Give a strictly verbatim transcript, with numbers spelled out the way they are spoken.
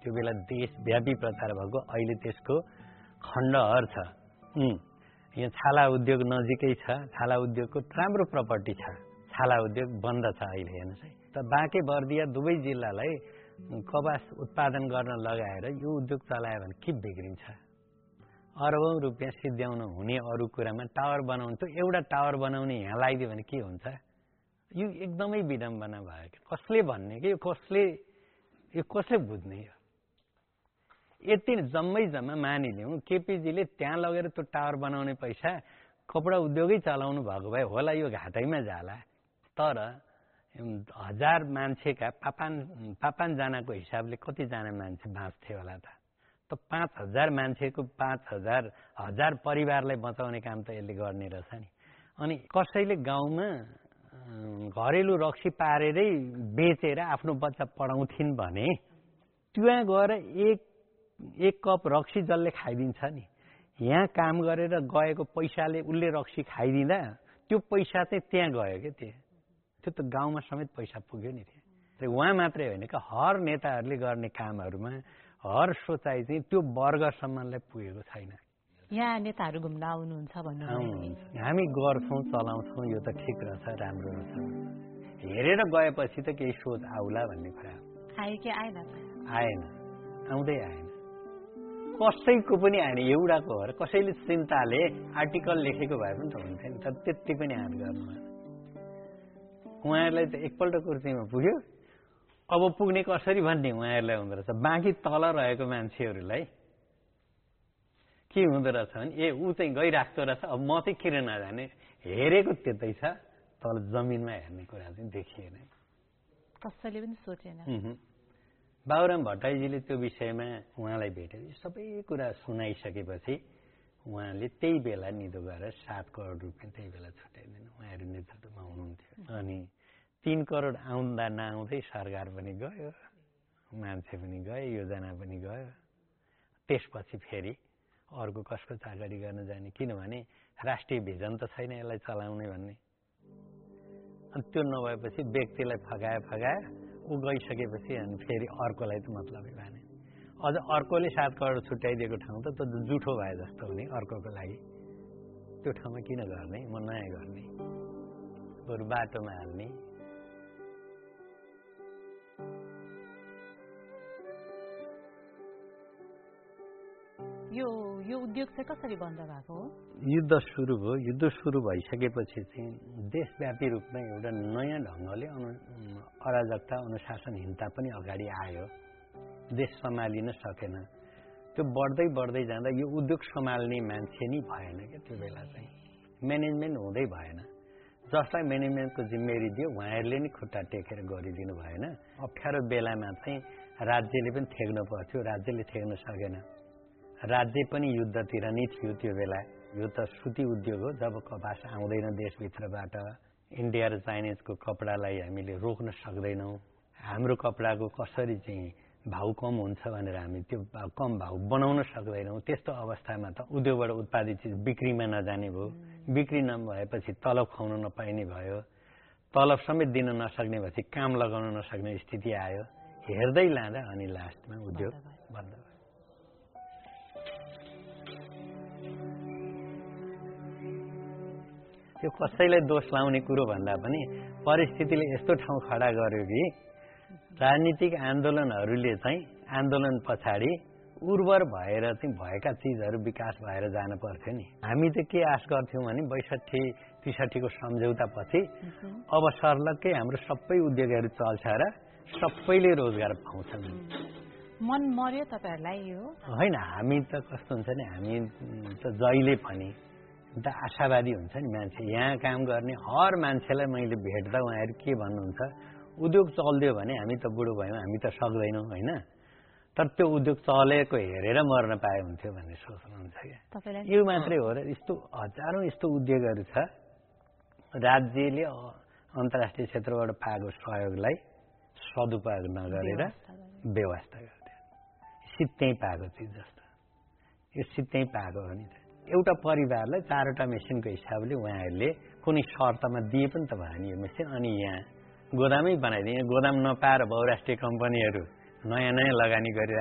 त्यो बेला देशव्यापी प्रचार भएको, अहिले त्यसको खण्डहर छ। यहाँ छाला उद्योग नजिकै छ, छाला उद्योगको राम्रो प्रपर्टी छ, छाला उद्योग बन्द छ अहिले हेर्नुहोस् है। त बाँके बर्दिया दुवै जिल्लालाई कपास उत्पादन गर्न लगाएर यो उद्योग चलायो भने के बिग्रिन्छ? अरबौं रुपियाँ सिद्ध्याउन हुने अरू कुरामा टावर बनाउनु, त्यो एउटा टावर बनाउने यहाँ लगाइदियो भने के हुन्छ? यो एकदमै विडम्बना भयो कि कसले भन्ने कि यो कसले यो कसले बुझ्ने? यो यति जम्मै जम्मा मानिलिउँ केपीजीले त्यहाँ लगेर त्यो टावर बनाउने पैसा कपडा उद्योगै चलाउनु भएको भए होला यो घाटैमा जाला। तर हजार मान्छेका पापान पापानजनाको हिसाबले कतिजना मान्छे बाँच्थे होला त? त पाँच हजार मान्छेको पाँच हजार हजार परिवारलाई बचाउने काम त यसले गर्ने रहेछ नि। अनि कसैले गाउँमा घरेलु रक्सी पारेरै बेचेर आफ्नो बच्चा पढाउँथिन् भने त्यहाँ गएर एक एक कप रक्सी जसले खाइदिन्छ नि, यहाँ काम गरेर गएको पैसाले उसले रक्सी खाइदिँदा त्यो पैसा चाहिँ त्यहाँ गयो क्या। त्यो त्यो त गाउँमा समेत पैसा पुग्यो नि। त्यो उहाँ मात्रै होइन क्या, हर नेताहरूले गर्ने कामहरूमा हर सोचाइ चाहिँ त्यो वर्गसम्मलाई पुगेको छैन। यहाँ नेताहरू घुम्न आउनुहुन्छ भन्नु? हामी गर्छौँ, चलाउँछौँ, यो त ठिक रहेछ, राम्रो रहेछ। हेरेर गएपछि त केही सोच आउला भन्ने कुरा आयो कि आएन? आएन, आउँदै आएन, कसैको पनि आएन। एउटाको हो र कसैले चिन्ताले आर्टिकल लेखेको भए पनि त हुन्थ्यो नि, तर त्यति पनि हामी गर्नु। उहाँहरूलाई त एकपल्ट कुर्सीमा पुग्यो, अब पुग्ने कसरी भन्ने उहाँहरूलाई हुँदो रहेछ। बाँकी तल रहेको मान्छेहरूलाई के हुँदो रहेछ भने ए ऊ चाहिँ गइराख्दो रहेछ, अब म चाहिँ किन नजाने? हेरेको त्यतै छ, तल जमिनमा हेर्ने कुरा चाहिँ देखिएन, कसैले पनि सोचेन। बाबुराम भट्टराईजीले त्यो विषयमा उहाँलाई भेटेर सबै कुरा सुनाइसकेपछि उहाँले त्यही बेला निधो गरेर सात करोड रुपियाँ त्यही बेला छुट्याइदिनु। उहाँहरू नेतृत्वमा हुनुहुन्थ्यो। अनि तीन करोड आउँदा नआउँदै सरकार पनि गयो, मान्छे पनि गए, योजना पनि गयो। त्यसपछि फेरि अर्को कसको चाकरी गर्न जाने? किनभने राष्ट्रिय भिजन त छैन यसलाई चलाउने भन्ने। अनि त्यो नभएपछि व्यक्तिलाई फगाए फगाए ऊ गइसकेपछि अनि फेरि अर्कोलाई त मतलबै भएन। अझ अर्कोले सात करोड छुट्याइदिएको ठाउँ त त्यो जुठो भए जस्तो हुने अर्कोको लागि। त्यो ठाउँमा किन गर्ने? म नयाँ गर्ने, बरु बाटोमा हाल्ने। यो यो उद्योग चाहिँ कसरी बन्द भएको हो? युद्ध सुरु भयो। युद्ध सुरु भइसकेपछि चाहिँ देशव्यापी रूपमा एउटा नयाँ ढङ्गले अनु अराजकता अनुशासनहीनता पनि अगाडि आयो। देश सम्हालिन सकेन। त्यो बढ्दै बढ्दै जाँदा यो उद्योग सम्हाल्ने मान्छे नै भएन क्या। त्यो बेला चाहिँ म्यानेजमेन्ट हुँदै भएन। जसलाई म्यानेजमेन्टको जिम्मेवारी दियो उहाँहरूले नै खुट्टा टेकेर गरिदिनु भएन। अप्ठ्यारो बेलामा चाहिँ राज्यले पनि ठेक्नु पर्थ्यो, राज्यले ठेक्न सकेन। राज्य पनि युद्धतिर नै थियो त्यो बेला। यो त सुती उद्योग हो। जब कपास आउँदैन देशभित्रबाट, इन्डिया र चाइनिजको कपडालाई हामीले रोक्न सक्दैनौँ, हाम्रो कपडाको कसरी चाहिँ भाउ कम हुन्छ भनेर हामी त्यो कम भाउ बनाउन सक्दैनौँ। त्यस्तो अवस्थामा त उद्योगबाट उत्पादित चिज बिक्रीमा नजाने भयो। बिक्री नभएपछि तलब खुवाउन नपाइने भयो। तलब समेत दिन नसक्ने भएपछि काम लगाउन नसक्ने स्थिति आयो। हेर्दै लाँदा अनि लास्टमा उद्योग बन्द भयो। त्यो कसैलाई दोष लाउने कुरो भन्दा पनि परिस्थितिले यस्तो ठाउँ खडा गर्यो कि राजनीतिक आन्दोलनहरूले चाहिँ आन्दोलन पछाडि उर्वर भएर चाहिँ भएका चिजहरू विकास भएर जान पर्थ्यो नि। हामी त के आश गर्थ्यौँ भने बैसठी त्रिसठीको सम्झौतापछि अब सर्लक्कै हाम्रो सबै उद्योगहरू चल्छ र सबैले रोजगार पाउँछन्। मन मर्यो तपाईँहरूलाई? यो होइन, हामी त कस्तो हुन्छ नि, हामी त जहिले पनि त आशावादी हुन्छ नि मान्छे। यहाँ काम गर्ने हर मान्छेलाई मैले भेट्दा उहाँहरू के भन्नुहुन्छ, उद्योग चल्दियो भने हामी त बुढो भयौँ, हामी त सक्दैनौँ होइन, तर त्यो उद्योग चलेको हेरेर मर्न पाए हुन्थ्यो भन्ने सोच्नुहुन्छ क्या। यो मात्रै हो र यस्तो हजारौँ यस्तो उद्योगहरू छ। राज्यले अन्तर्राष्ट्रिय क्षेत्रबाट पाएको सहयोगलाई सदुपयोग नगरेर व्यवस्था गर्थ्यो। सित्तै पाएको चिज जस्तो यो सित्तै पाएको हो नि त। एउटा परिवारलाई चारवटा मेसिनको हिसाबले उहाँहरूले कुनै शर्तमा दिए पनि त भयो नि यो मेसिन। अनि यहाँ गोदामै बनाइदिए। गोदाम नपाएर बहुराष्ट्रिय कम्पनीहरू नयाँ नयाँ लगानी गरेर